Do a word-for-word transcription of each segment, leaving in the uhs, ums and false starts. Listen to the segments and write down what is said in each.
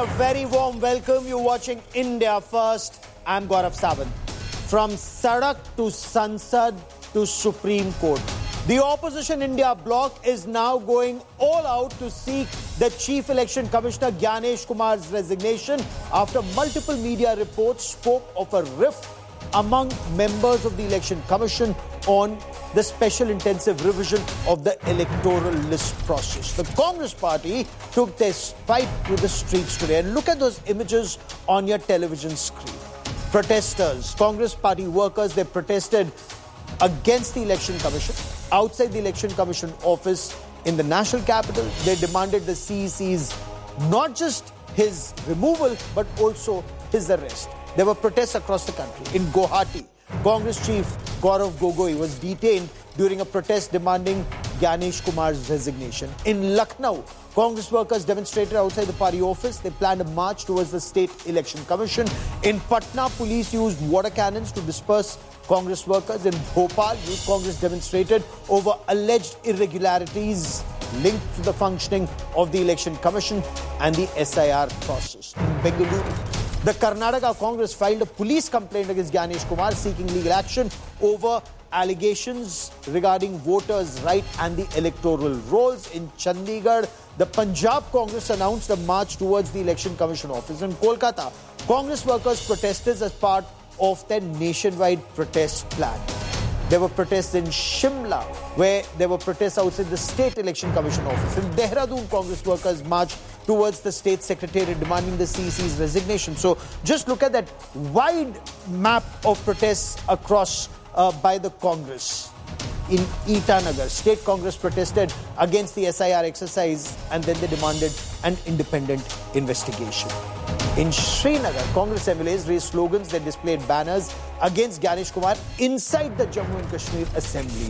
A very warm welcome. You're watching India First. I'm Gaurav Sawant. From Sadak to Sansad to Supreme Court, the Opposition India bloc is now going all out to seek the Chief Election Commissioner Gyanesh Kumar's resignation after multiple media reports spoke of a rift among members of the Election Commission on the special intensive revision of the electoral list process. The Congress party took their spite to the streets today. And look at those images on your television screen. Protesters, Congress party workers, they protested against the Election Commission. Outside the Election Commission office in the national capital, they demanded the C E C's not just his removal, but also his arrest. There were protests across the country. In Guwahati, Congress chief Gaurav Gogoi was detained during a protest demanding Gyanesh Kumar's resignation. In Lucknow, Congress workers demonstrated outside the party office. They planned a march towards the State Election Commission. In Patna, police used water cannons to disperse Congress workers. In Bhopal, Youth Congress demonstrated over alleged irregularities linked to the functioning of the Election Commission and the S I R process. In Bengaluru, the Karnataka Congress filed a police complaint against Gyanesh Kumar seeking legal action over allegations regarding voters' rights and the electoral rolls. In Chandigarh, the Punjab Congress announced a march towards the Election Commission office. In Kolkata, Congress workers protested as part of their nationwide protest plan. There were protests in Shimla, where there were protests outside the State Election Commission office. In Dehradun, Congress workers marched towards the State Secretariat demanding the C E C's resignation. So just look at that wide map of protests across uh, by the Congress. In Itanagar, State Congress protested against the S I R exercise and then they demanded an independent investigation. In Srinagar, Congress M L As raised slogans that displayed banners against Gyanesh Kumar inside the Jammu and Kashmir Assembly.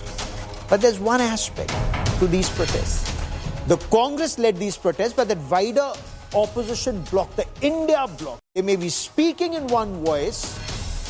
But there's one aspect to these protests. The Congress led these protests, but that wider opposition bloc, the India bloc, they may be speaking in one voice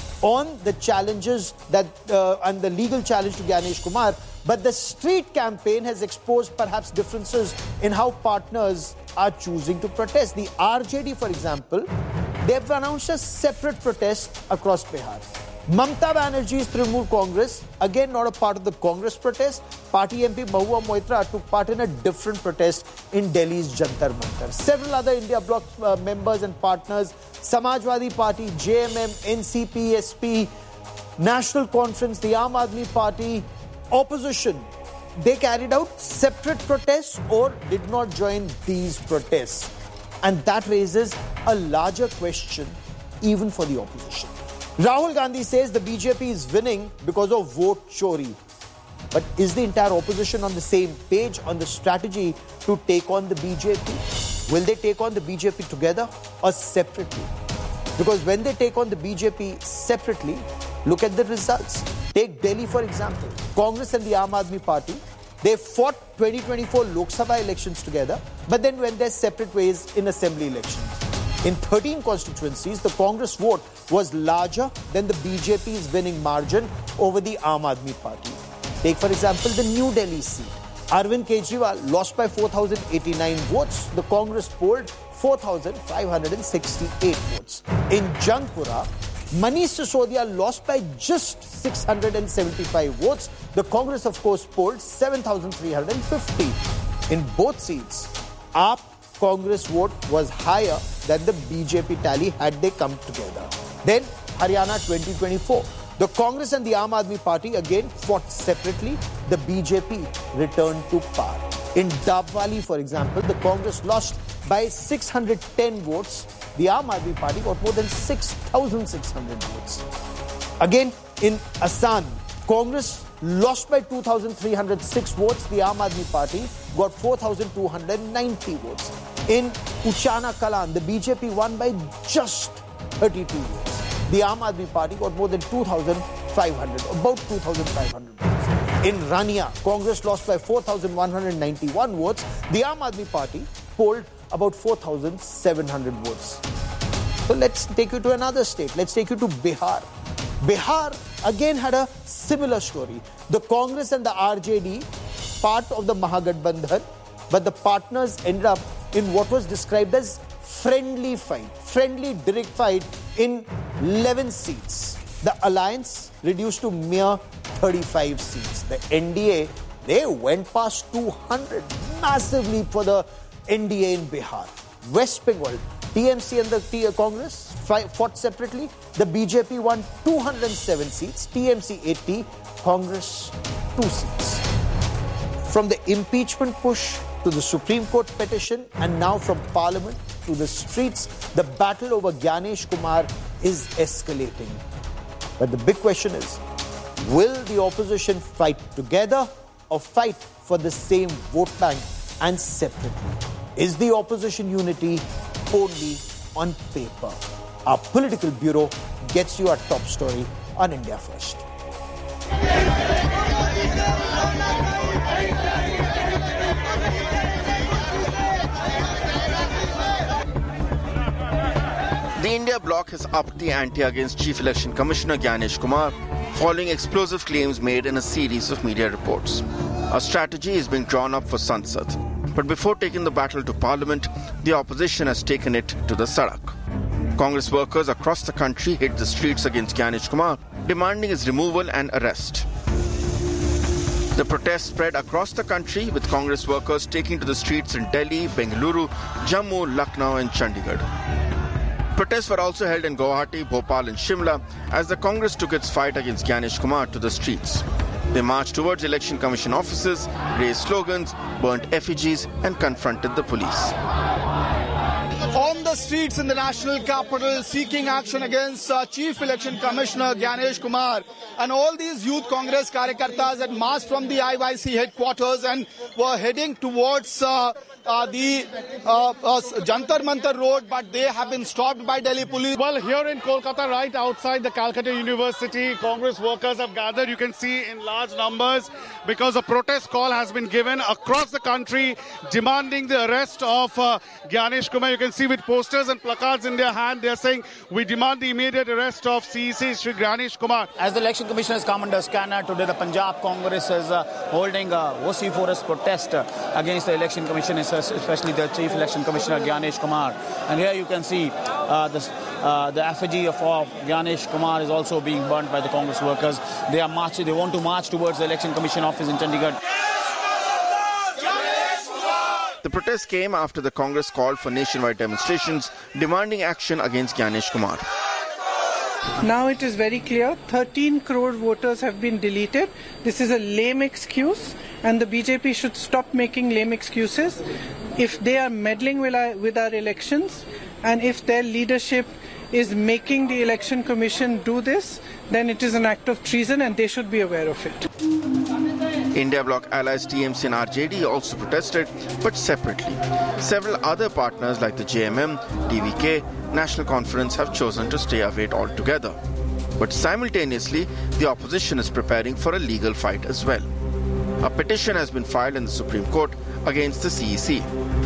on the challenges that uh, and the legal challenge to Gyanesh Kumar, but the street campaign has exposed perhaps differences in how partners are choosing to protest. The R J D, for example, they've announced a separate protest across Bihar. Mamata Banerjee's Trinamool Congress, again not a part of the Congress protest. Party M P Mahua Moitra took part in a different protest in Delhi's Jantar Mantar. Several other India bloc uh, members and partners, Samajwadi Party, J M M, N C P, S P, National Conference, the Aam Aadmi Party, opposition, they carried out separate protests or did not join these protests. And that raises a larger question even for the opposition. Rahul Gandhi says the B J P is winning because of vote chori. But is the entire opposition on the same page on the strategy to take on the B J P? Will they take on the B J P together or separately? Because when they take on the B J P separately, look at the results. Take Delhi, for example. Congress and the Aam Aadmi Party, they fought twenty twenty-four Lok Sabha elections together, but then went their separate ways in assembly elections. In thirteen constituencies, the Congress vote was larger than the B J P's winning margin over the Aam Aadmi Party. Take, for example, the New Delhi seat. Arvind Kejriwal lost by four thousand eighty-nine votes. The Congress polled four thousand five hundred sixty-eight votes. In Jangpura, Manish Sisodia lost by just six hundred seventy-five votes. The Congress, of course, polled seven thousand three hundred fifty. In both seats, A A P Congress vote was higher than the B J P tally had they come together. Then, Haryana twenty twenty-four. The Congress and the Aam Aadmi Party again fought separately. The B J P returned to power. In Dabwali, for example, the Congress lost by six hundred ten votes. The Aam Aadmi Party got more than six thousand six hundred votes. Again, in Assam, Congress lost by two thousand three hundred six votes. The Aam Aadmi Party got four thousand two hundred ninety votes. In Uchana Kalan, the B J P won by just thirty-two votes. The Aam Aadmi Party got more than two thousand five hundred, about two thousand five hundred votes. In Rania, Congress lost by four thousand one hundred ninety-one votes. The Aam Aadmi Party polled about four thousand seven hundred votes. So let's take you to another state. Let's take you to Bihar. Bihar again had a similar story. The Congress and the R J D, part of the Mahagathbandhan, but the partners ended up in what was described as friendly fight, friendly direct fight in eleven seats. The alliance reduced to mere thirty-five seats. The N D A, they went past two hundred. Massive leap for the N D A in Bihar. West Bengal, T M C and the T- Congress fought separately. The B J P won two hundred seven seats, T M C eighty, Congress two seats. From the impeachment push to the Supreme Court petition and now from Parliament to the streets, the battle over Gyanesh Kumar is escalating. But the big question is, will the opposition fight together or fight for the same vote bank and separately? Is the opposition unity only on paper? Our political bureau gets you our top story on India First. The India bloc has upped the ante against Chief Election Commissioner Gyanesh Kumar following explosive claims made in a series of media reports. A strategy is being drawn up for Sansad. But before taking the battle to Parliament, the opposition has taken it to the Sadak. Congress workers across the country hit the streets against Gyanesh Kumar, demanding his removal and arrest. The protests spread across the country, with Congress workers taking to the streets in Delhi, Bengaluru, Jammu, Lucknow and Chandigarh. Protests were also held in Guwahati, Bhopal and Shimla as the Congress took its fight against Gyanesh Kumar to the streets. They marched towards Election Commission offices, raised slogans, burnt effigies and confronted the police. On the streets in the national capital, seeking action against uh, Chief Election Commissioner Gyanesh Kumar, and all these youth Congress Karyakartas had marched from the I Y C headquarters and were heading towards uh, uh, the uh, uh, Jantar Mantar Road, but they have been stopped by Delhi police. Well, here in Kolkata, right outside the Calcutta University, Congress workers have gathered, you can see, in large numbers, because a protest call has been given across the country demanding the arrest of uh, Gyanesh Kumar. You can see with posters and placards in their hand, they are saying, we demand the immediate arrest of C E C Shri Gyanesh Kumar. As the Election Commission has come under scanner, today the Punjab Congress is uh, holding a vociferous protest uh, against the Election Commission, especially the Chief Election Commissioner Gyanesh Kumar. And here you can see uh, this, uh, the effigy of, of Gyanesh Kumar is also being burnt by the Congress workers. They are marching, they want to march towards the Election Commission office in Chandigarh. The protest came after the Congress called for nationwide demonstrations demanding action against Gyanesh Kumar. Now it is very clear, thirteen crore voters have been deleted. This is a lame excuse and the B J P should stop making lame excuses. If they are meddling with our, with our elections and if their leadership is making the Election Commission do this, then it is an act of treason and they should be aware of it. India bloc allies T M C and R J D also protested, but separately. Several other partners like the J M M, D V K, National Conference have chosen to stay away altogether. But simultaneously, the opposition is preparing for a legal fight as well. A petition has been filed in the Supreme Court against the C E C.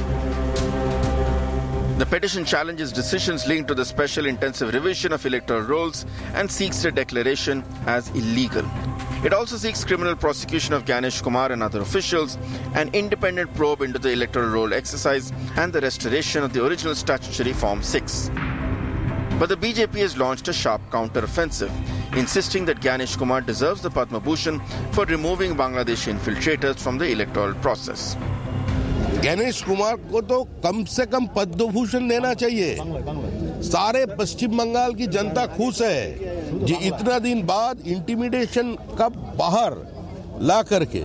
The petition challenges decisions linked to the special intensive revision of electoral rolls and seeks their declaration as illegal. It also seeks criminal prosecution of Gyanesh Kumar and other officials, an independent probe into the electoral roll exercise, and the restoration of the original statutory Form six. But the B J P has launched a sharp counter-offensive, insisting that Gyanesh Kumar deserves the Padma Bhushan for removing Bangladeshi infiltrators from the electoral process. Ganesh Kumar को तो कम से कम पद्म भूषण देना चाहिए। सारे पश्चिम बंगाल की जनता खुश है जी इतना दिन बाद इंटिमिडेशन का बाहर ला करके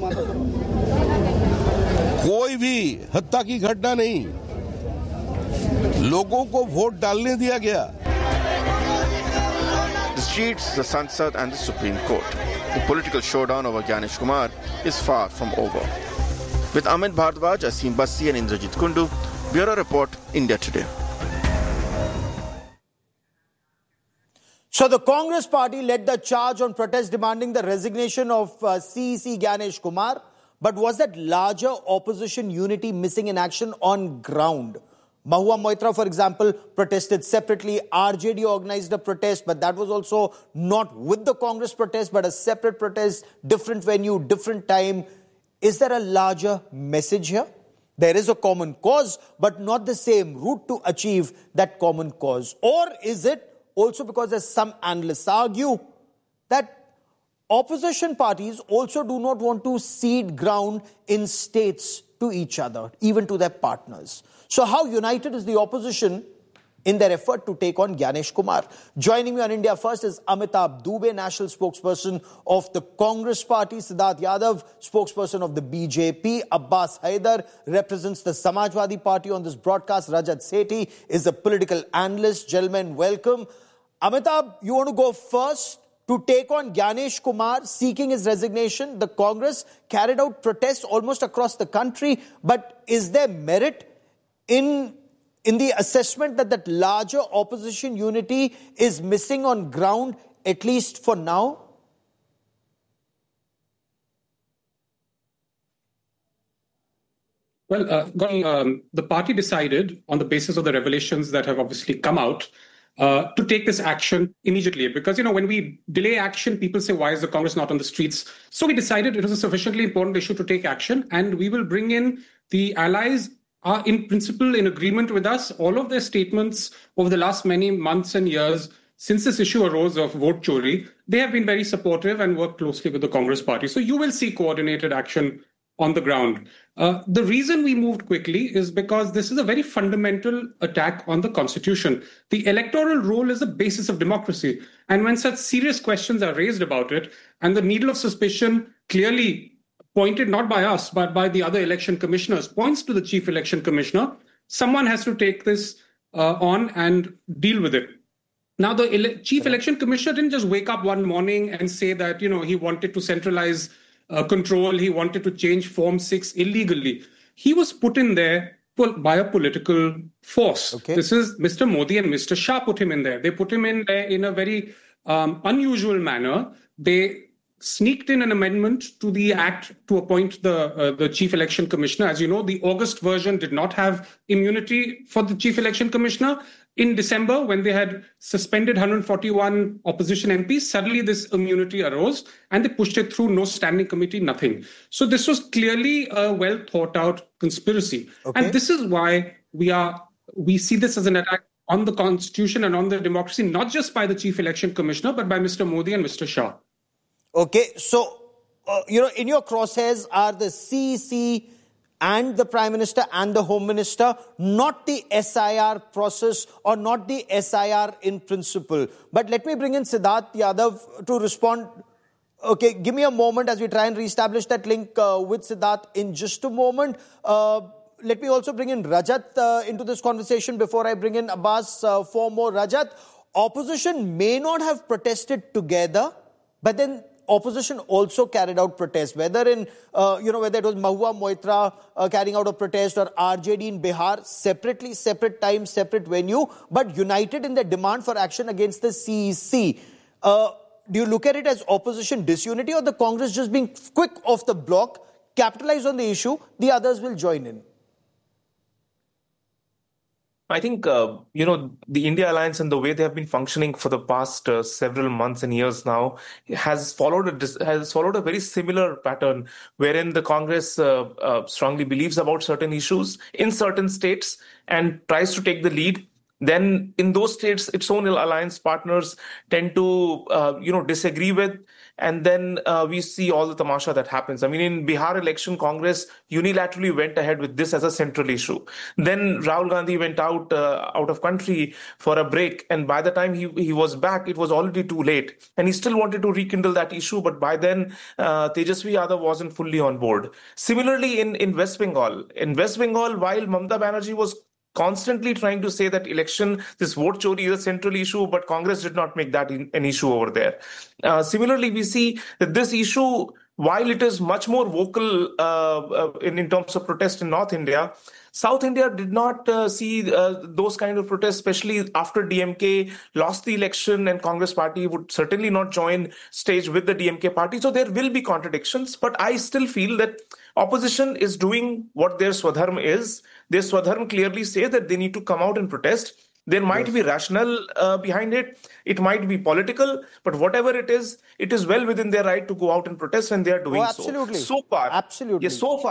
कोई भी हत्या की घटना नहीं, लोगों को वोट डालने दिया गया। The streets, the Sansad and the Supreme Court. The political showdown over Gyanesh Kumar is far from over. With Amit Bhardwaj, Asim Bassi and Indrajit Kundu, Bureau Report, India Today. So the Congress party led the charge on protests demanding the resignation of uh, C E C Gyanesh Kumar. But was that larger opposition unity missing in action on ground? Mahua Moitra, for example, protested separately. R J D organized a protest, but that was also not with the Congress protest, but a separate protest, different venue, different time. Is there a larger message here? There is a common cause, but not the same route to achieve that common cause? Or is it also because, as some analysts argue, that opposition parties also do not want to cede ground in states to each other, even to their partners? So how united is the opposition in their effort to take on Gyanesh Kumar? Joining me on India First is Amitabh Dubey, national spokesperson of the Congress Party; Siddharth Yadav, spokesperson of the B J P; Abbas Haider represents the Samajwadi Party on this broadcast; Rajat Sethi is a political analyst. Gentlemen, welcome. Amitabh, you want to go first? To take on Gyanesh Kumar, seeking his resignation, the Congress carried out protests almost across the country. But is there merit in, in the assessment that that larger opposition unity is missing on ground, at least for now? Well, uh, um, the party decided, on the basis of the revelations that have obviously come out, Uh, to take this action immediately. Because, you know, when we delay action, people say, why is the Congress not on the streets? So we decided it was a sufficiently important issue to take action, and we will bring in the allies are in principle in agreement with us. All of their statements over the last many months and years since this issue arose of vote chori, they have been very supportive and worked closely with the Congress Party. So you will see coordinated action on the ground. Uh, the reason we moved quickly is because this is a very fundamental attack on the Constitution. The electoral roll is the basis of democracy. And when such serious questions are raised about it, and the needle of suspicion clearly pointed not by us, but by the other election commissioners, points to the chief election commissioner, someone has to take this uh, on and deal with it. Now, the ele- chief election commissioner didn't just wake up one morning and say that, you know, he wanted to centralize Uh, control, he wanted to change Form six illegally. He was put in there by a political force. Okay. This is Mister Modi and Mister Shah put him in there. They put him in there in a very um, unusual manner. They sneaked in an amendment to the act to appoint the uh, the chief election commissioner. As you know, the August version did not have immunity for the chief election commissioner. In December, when they had suspended one hundred forty-one opposition M Ps, suddenly this immunity arose and they pushed it through, no standing committee, nothing. So this was clearly a well thought out conspiracy. Okay. And this is why we are we see this as an attack on the Constitution and on the democracy, not just by the chief election commissioner, but by Mister Modi and Mister Shah. Okay, so, uh, you know, in your crosshairs are the C E C and the Prime Minister and the Home Minister, not the S I R process or not the S I R in principle. But let me bring in Siddharth Yadav to respond. Okay, give me a moment as we try and reestablish that link uh, with Siddharth in just a moment. Uh, let me also bring in Rajat uh, into this conversation before I bring in Abbas uh, for more. Rajat, opposition may not have protested together, but then opposition also carried out protests, whether in, uh, you know, whether it was Mahua Moitra uh, carrying out a protest or R J D in Bihar, separately, separate time, separate venue, but united in their demand for action against the C E C. Uh, do you look at it as opposition disunity or the Congress just being quick off the block, capitalize on the issue, the others will join in? I think, uh, you know, the India Alliance and the way they have been functioning for the past uh, several months and years now has followed a, has followed a very similar pattern wherein the Congress uh, uh, strongly believes about certain issues in certain states and tries to take the lead. Then in those states, its own alliance partners tend to, uh, you know, disagree with. And then uh, we see all the tamasha that happens. I mean, in Bihar election, Congress unilaterally went ahead with this as a central issue. Then Rahul Gandhi went out uh, out of country for a break. And by the time he, he was back, it was already too late. And he still wanted to rekindle that issue. But by then, uh, Tejasvi Yadav wasn't fully on board. Similarly, in, in West Bengal, in West Bengal, while Mamata Banerjee was constantly trying to say that election, this vote chori is a central issue, but Congress did not make that in, an issue over there. Uh, similarly, we see that this issue, while it is much more vocal uh, uh, in, in terms of protest in North India, South India did not uh, see uh, those kind of protests, especially after D M K lost the election and Congress party would certainly not join stage with the D M K party. So there will be contradictions, but I still feel that opposition is doing what their Swadharma is. Their Swadharma clearly say that they need to come out and protest. There might yes. be rationale uh, behind it. It might be political, but whatever it is, it is well within their right to go out and protest, and they are doing oh, absolutely. so. So far, absolutely. Yes, so far,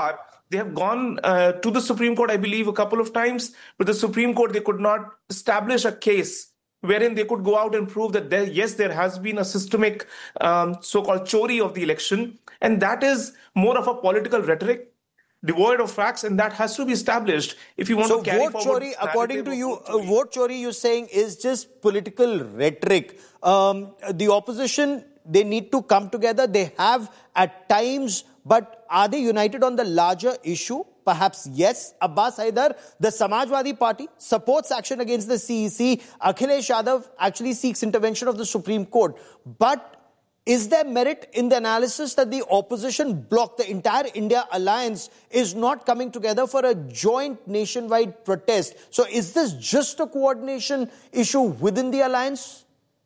They have gone uh, to the Supreme Court, I believe, a couple of times. But the Supreme Court, they could not establish a case wherein they could go out and prove that, there, yes, there has been a systemic um, so-called chori of the election. And that is more of a political rhetoric, devoid of facts, and that has to be established if you want so to carry vote forward. Chori, according to you, uh, vote chori, you're saying, is just political rhetoric. Um, the opposition, they need to come together. They have at times, but are they united on the larger issue? Perhaps yes. Abbas Haidar, the Samajwadi Party, supports action against the C E C. Akhilesh Yadav actually seeks intervention of the Supreme Court. But is there merit in the analysis that the opposition bloc, the entire India alliance, is not coming together for a joint nationwide protest? So is this just a coordination issue within the alliance?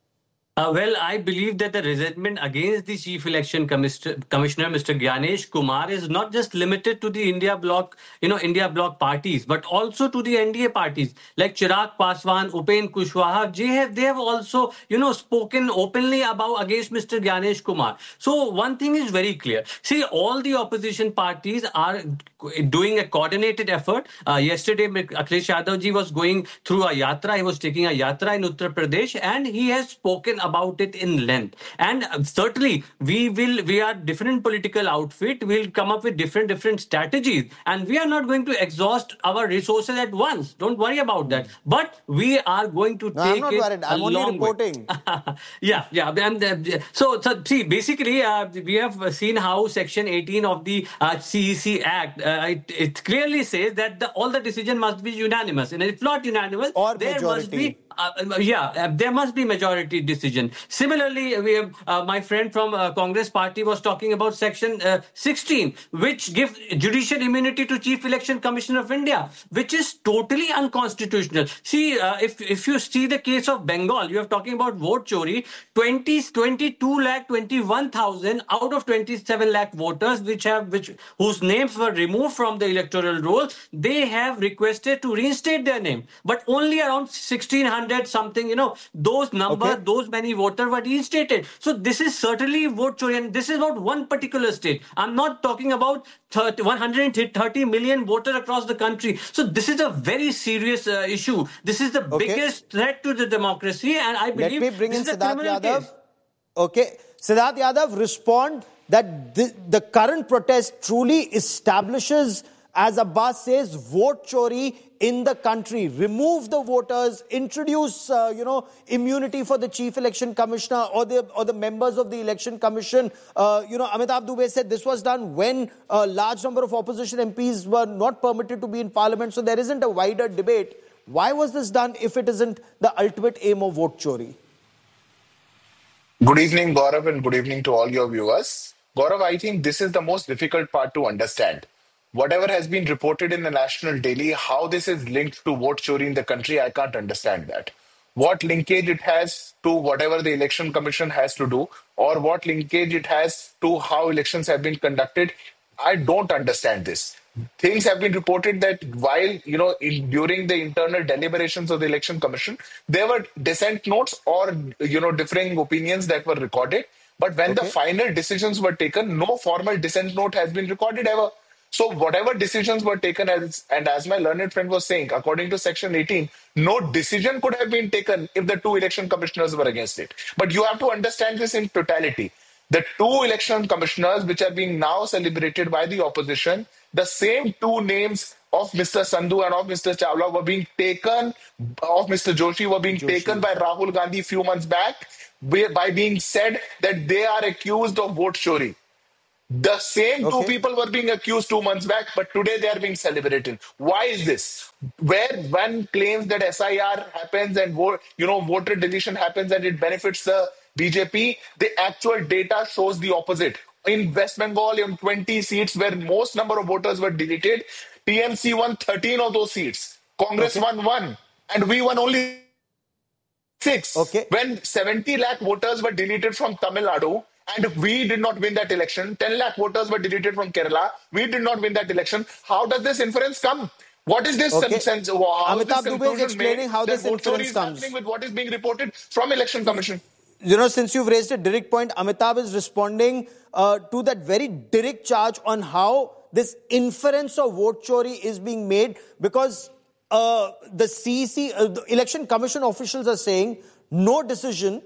Uh, well, I believe that the resentment against the Chief Election Commissioner, Mister Gyanesh Kumar, is not just limited to the India bloc, you know, India bloc parties, but also to the N D A parties like Chirag Paswan, Upen Kushwaha. They have, they have also, you know, spoken openly about against Mister Gyanesh Kumar. So one thing is very clear. See, all the opposition parties are doing a coordinated effort. Uh, yesterday, Akhilesh Yadav ji was going through a yatra. He was taking a yatra in Uttar Pradesh, and he has spoken about it in length. And certainly we will, we are different political outfit. We'll come up with different, different strategies, and we are not going to exhaust our resources at once. Don't worry about that. But we are going to no, take I'm not it worried. I'm only reporting. yeah, yeah. And, uh, so, so, see, basically, uh, we have seen how Section eighteen of the uh, C E C Act, uh, it, it clearly says that the, all the decision must be unanimous. And if not unanimous, or there majority. must be Uh, yeah, uh, there must be majority decision. Similarly, we have, uh, my friend from uh, Congress party was talking about Section uh, sixteen, which gives judicial immunity to Chief Election Commissioner of India, which is totally unconstitutional. See, uh, if if you see the case of Bengal, you are talking about vote chori. twenty, twenty-two lakh twenty-one thousand out of twenty-seven lakh voters, which have which whose names were removed from the electoral roll, they have requested to reinstate their name, but only around sixteen hundred. Something, you know, those numbers, okay. those many voters were reinstated. So this is certainly vote chori, and this is not one particular state. I'm not talking about thirty, one hundred thirty million voters across the country. So this is a very serious uh, issue. This is the okay. biggest threat to the democracy, and I believe Let me bring this in is Siddharth a Yadav. case. Okay, Siddharth Yadav, respond that the, the current protest truly establishes, as Abbas says, vote chori in the country. Remove the voters, introduce, uh, you know, immunity for the Chief Election Commissioner or the or the members of the Election Commission. Uh, you know, Amitabh Dubey said this was done when a large number of opposition M Ps were not permitted to be in Parliament, so there isn't a wider debate. Why was this done if it isn't the ultimate aim of vote chori? Good evening, Gaurav, and good evening to all your viewers. Gaurav, I think this is the most difficult part to understand. Whatever has been reported in the National Daily, how this is linked to vote chori in the country, I can't understand that. What linkage it has to whatever the Election Commission has to do, or what linkage it has to how elections have been conducted, I don't understand this. Things have been reported that while, you know, in, during the internal deliberations of the Election Commission, there were dissent notes or, you know, differing opinions that were recorded. But when okay. the final decisions were taken, no formal dissent note has been recorded ever. So whatever decisions were taken, as and as my learned friend was saying, according to Section eighteen, no decision could have been taken if the two election commissioners were against it. But you have to understand this in totality. The two election commissioners which are being now celebrated by the opposition, the same two names of Mister Sandhu and of Mister Chawla were being taken, of Mister Joshi were being Joshi. taken by Rahul Gandhi a few months back by being said that they are accused of vote chori. The same okay. two people were being accused two months back, but today they are being celebrated. Why is this? Where one claims that S I R happens and vote, you know, voter deletion happens and it benefits the B J P, the actual data shows the opposite. In West Bengal, in twenty seats where most number of voters were deleted, T M C won thirteen of those seats. Congress okay. won one, and we won only six. Okay. When seventy lakh voters were deleted from Tamil Nadu, and we did not win that election. ten lakh voters were deleted from Kerala. We did not win that election. How does this inference come? What is this okay. sense? How Amitabh Dubey is explaining how this inference comes. With what is being reported from Election Commission. You know, since you've raised a direct point, Amitabh is responding uh, to that very direct charge on how this inference of vote chori is being made? Because uh, the C E C, uh, the Election Commission officials are saying no decision.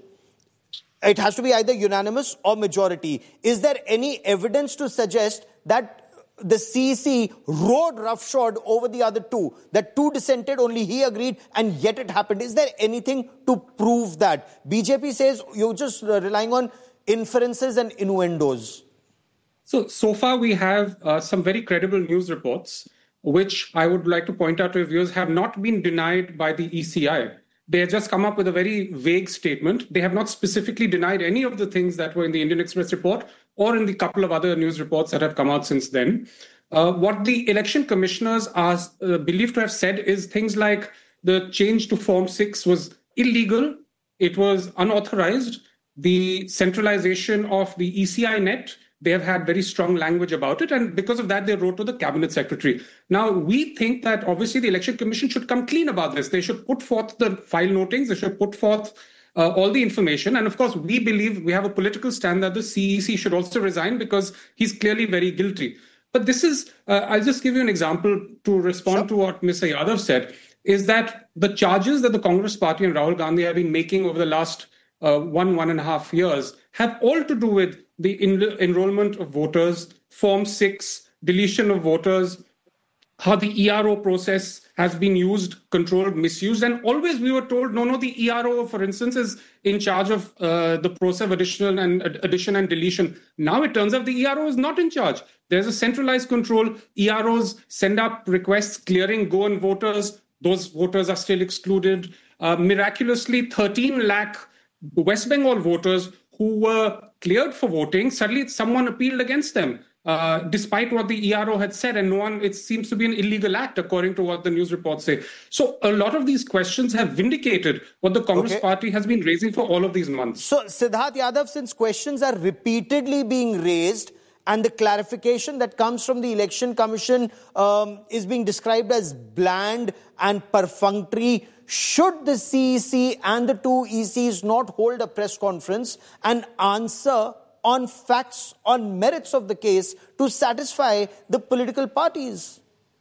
It has to be either unanimous or majority. Is there any evidence to suggest that the C E C rode roughshod over the other two? That two dissented, only he agreed, and yet it happened. Is there anything to prove that? B J P says you're just relying on inferences and innuendos. So, so far we have uh, some very credible news reports, which I would like to point out to viewers have not been denied by the E C I. They have just come up with a very vague statement. They have not specifically denied any of the things that were in the Indian Express report or in the couple of other news reports that have come out since then. Uh, what the election commissioners are uh, believed to have said is things like the change to Form six was illegal, it was unauthorized, the centralization of the E C I net, they have had very strong language about it, and because of that, they wrote to the cabinet secretary. Now, we think that obviously the Election Commission should come clean about this. They should put forth the file notings, they should put forth uh, all the information. And of course, we believe we have a political stand that the C E C should also resign because he's clearly very guilty. But this is, uh, I'll just give you an example to respond sure. to what Mister Yadav said, is that the charges that the Congress Party and Rahul Gandhi have been making over the last uh, one, one and a half years have all to do with the en- enrollment of voters, Form six, deletion of voters, how the E R O process has been used, controlled, misused. And always we were told, no, no, the E R O, for instance, is in charge of uh, the process of addition and, addition and deletion. Now it turns out the E R O is not in charge. There's a centralized control. E R Os send up requests clearing go-in voters. Those voters are still excluded. Uh, miraculously, thirteen lakh West Bengal voters who were cleared for voting, suddenly someone appealed against them, uh, despite what the E R O had said, and no one, it seems to be an illegal act, according to what the news reports say. So a lot of these questions have vindicated what the Congress okay. Party has been raising for all of these months. So, Siddharth Yadav, since questions are repeatedly being raised, and the clarification that comes from the Election Commission um, is being described as bland and perfunctory, should the C E C and the two E Cs not hold a press conference and answer on facts, on merits of the case to satisfy the political parties?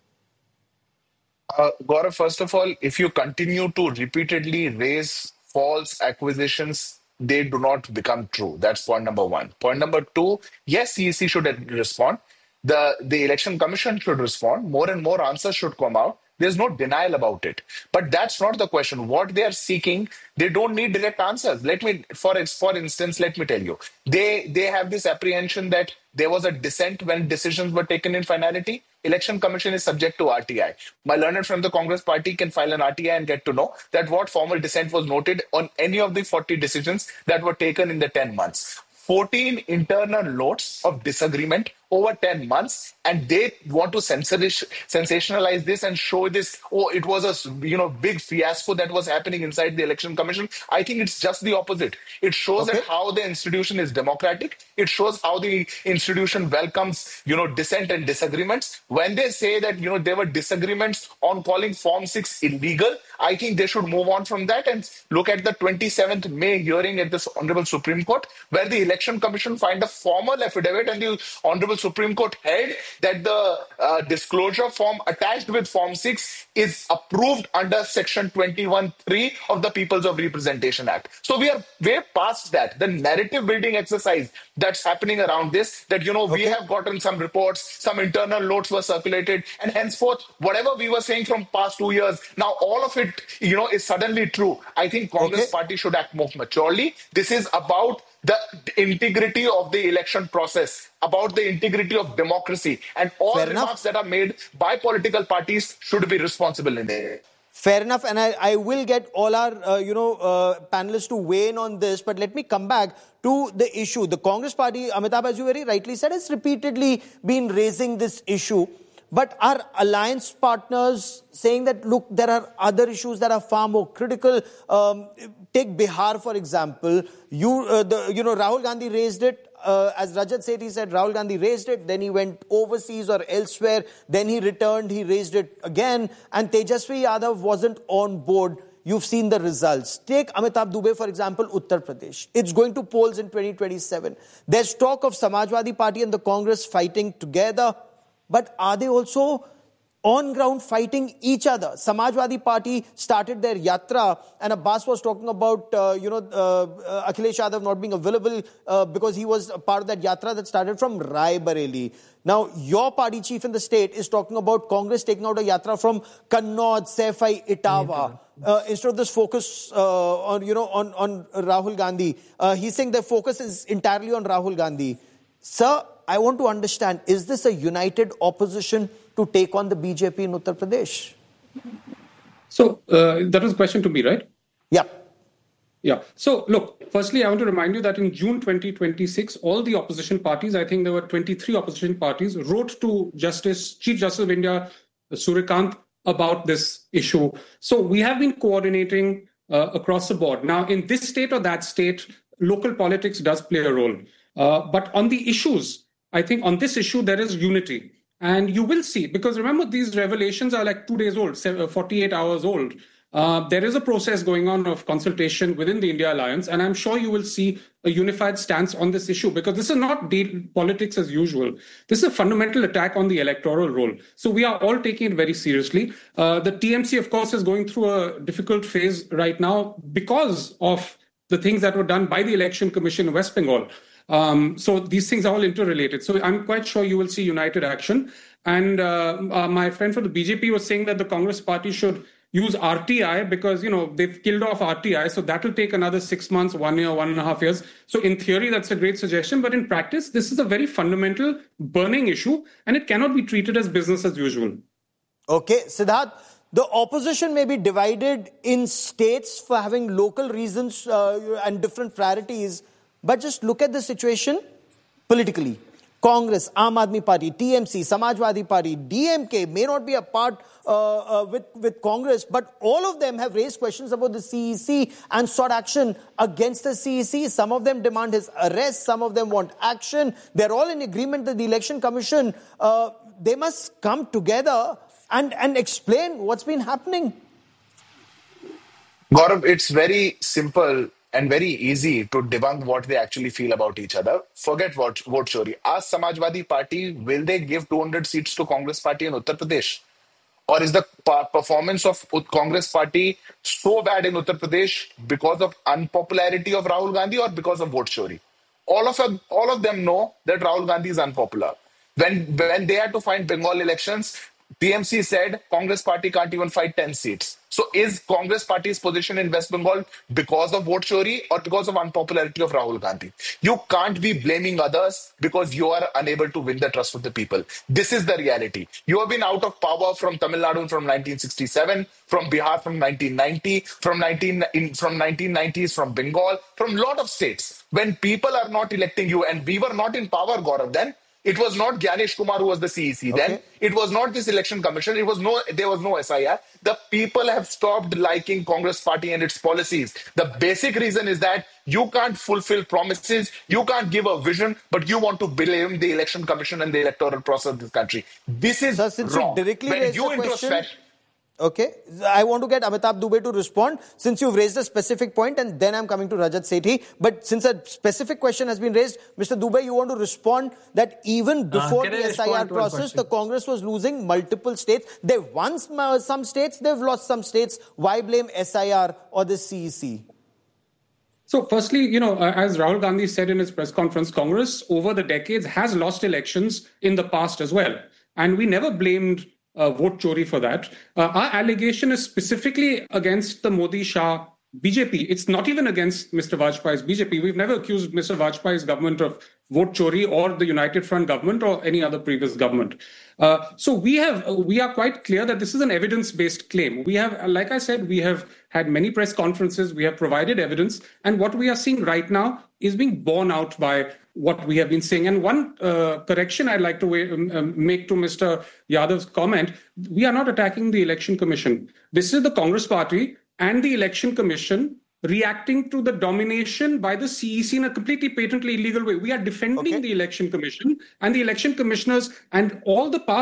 Uh, Gaurav, first of all, if you continue to repeatedly raise false accusations, they do not become true. That's point number one. Point number two, yes, C E C should respond. The, the Election Commission should respond. More and more answers should come out. There's no denial about it. But that's not the question. What they are seeking, they don't need direct answers. Let me, for for instance, let me tell you. They they have this apprehension that there was a dissent when decisions were taken in finality. Election Commission is subject to R T I. My learned from the Congress Party can file an R T I and get to know that what formal dissent was noted on any of the forty decisions that were taken in the ten months. fourteen internal notes of disagreement over ten months, and they want to sensationalize this and show this, oh, it was a you know big fiasco that was happening inside the Election Commission. I think it's just the opposite. It shows okay. that how the institution is democratic. It shows how the institution welcomes you know dissent and disagreements. When they say that you know there were disagreements on calling Form six illegal, I think they should move on from that and look at the twenty-seventh May hearing at this Honorable Supreme Court, where the Election Commission find a formal affidavit and the Honorable Supreme Court held that the uh, disclosure form attached with Form six is approved under Section twenty-one three of the Peoples of Representation Act. So we are way past that. The narrative building exercise that's happening around this, that, you know, okay. we have gotten some reports, some internal notes were circulated, and henceforth, whatever we were saying from past two years, now all of it, you know, is suddenly true. I think Congress okay. Party should act more maturely. This is about the integrity of the election process, about the integrity of democracy, and all Fair remarks enough. that are made by political parties should be responsible in it. Fair enough, and I, I will get all our, uh, you know, uh, panelists to weigh in on this, but let me come back to the issue. The Congress Party, Amitabh, as you very rightly said, has repeatedly been raising this issue. But our alliance partners saying that, look, there are other issues that are far more critical. Um, take Bihar, for example. You, uh, the, you know, Rahul Gandhi raised it. Uh, as Rajat Sethi said, Rahul Gandhi raised it. Then he went overseas or elsewhere. Then he returned. He raised it again. And Tejasvi Yadav wasn't on board. You've seen the results. Take Amitabh Dubey, for example, Uttar Pradesh. It's going to polls in twenty twenty-seven. There's talk of Samajwadi Party and the Congress fighting together. but are they also on ground fighting each other? Samajwadi Party started their yatra, and Abbas was talking about, uh, you know, uh, uh, Akhilesh Yadav not being available uh, because he was a part of that yatra that started from Rai Bareli. Now, your party chief in the state is talking about Congress taking out a yatra from Kannauj, Saifai, Etawah. Uh, instead of this focus uh, on, you know, on, on Rahul Gandhi, uh, he's saying their focus is entirely on Rahul Gandhi. Sir, I want to understand, is this a united opposition to take on the B J P in Uttar Pradesh? So uh, that was a question to me, right? Yeah. Yeah. So look, firstly, I want to remind you that in June twenty twenty-six, all the opposition parties, I think there were twenty-three opposition parties, wrote to Justice, Chief Justice of India, Suryakant, about this issue. So we have been coordinating uh, across the board. Now, in this state or that state, local politics does play a role. Uh, but on the issues, I think on this issue, there is unity. And you will see, because remember, these revelations are like two days old, forty-eight hours old. Uh, there is a process going on of consultation within the India Alliance, and I'm sure you will see a unified stance on this issue, because this is not politics as usual. This is a fundamental attack on the electoral roll. So we are all taking it very seriously. Uh, the T M C, of course, is going through a difficult phase right now because of the things that were done by the Election Commission in West Bengal. Um, so these things are all interrelated. So I'm quite sure you will see united action. And uh, uh, my friend from the B J P was saying that the Congress party should use R T I because, you know, they've killed off R T I. So that will take another six months, one year, one and a half years. So in theory, that's a great suggestion. But in practice, this is a very fundamental burning issue, and it cannot be treated as business as usual. Okay, Siddharth, the opposition may be divided in states for having local reasons uh, and different priorities. But just look at the situation politically. Congress, Aam Aadmi Party, T M C, Samajwadi Party, D M K may not be a part uh, uh, with, with Congress, but all of them have raised questions about the C E C and sought action against the C E C. Some of them demand his arrest. Some of them want action. They're all in agreement that the Election Commission, uh, they must come together and, and explain what's been happening. Gaurav, it's very simple and very easy to debunk what they actually feel about each other. Forget vote, vote chori. Ask Samajwadi Party, will they give two hundred seats to Congress Party in Uttar Pradesh? Or is the performance of Congress Party so bad in Uttar Pradesh because of unpopularity of Rahul Gandhi or because of vote chori? All of them, all of them know that Rahul Gandhi is unpopular. When, when they had to fight Bengal elections, T M C said Congress Party can't even fight ten seats. So is Congress Party's position in West Bengal because of vote chori or because of unpopularity of Rahul Gandhi? You can't be blaming others because you are unable to win the trust of the people. This is the reality. You have been out of power from Tamil Nadu from nineteen sixty-seven, from Bihar from nineteen ninety, from nineteen in, from nineteen nineties from Bengal, from a lot of states. When people are not electing you, and we were not in power, Gaurav, then. It was not Gyanesh Kumar who was the C E C then. Okay. It was not this election commission. It was no, there was no S I R. The people have stopped liking Congress Party and its policies. The basic reason is that you can't fulfill promises, you can't give a vision, but you want to blame the election commission and the electoral process of this country. This is so since wrong. You directly when raised you the question, introspect. Okay, I want to get Amitabh Dubey to respond since you've raised a specific point, and then I'm coming to Rajat Sethi. But since a specific question has been raised, Mister Dubey, you want to respond that even before uh, the S I R process, the Congress was losing multiple states. They've won some states, they've lost some states. Why blame S I R or the C E C? So firstly, you know, uh, as Rahul Gandhi said in his press conference, Congress over the decades has lost elections in the past as well. And we never blamed Uh, vote chori for that. Uh, our allegation is specifically against the Modi-Shah B J P. It's not even against Mister Vajpayee's B J P. We've never accused Mister Vajpayee's government of vote chori or the United Front government or any other previous government. Uh, so we have, uh, we are quite clear that this is an evidence-based claim. We have, like I said, we have had many press conferences. We have provided evidence. And what we are seeing right now is being borne out by what we have been saying. And one uh, correction I'd like to um, make to Mister Yadav's comment, we are not attacking the Election Commission. This is the Congress Party and the Election Commission reacting to the domination by the C E C in a completely patently illegal way. We are defending okay. the Election Commission and the election commissioners and all the past